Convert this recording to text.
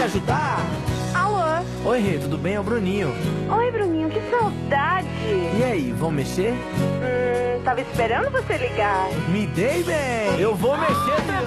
ajudar? Alô? Oi, Rê, tudo bem? É o Bruninho. Oi, Bruninho, que saudade. E aí, vão mexer? Tava esperando você ligar. Me dei bem! Eu vou mexer também!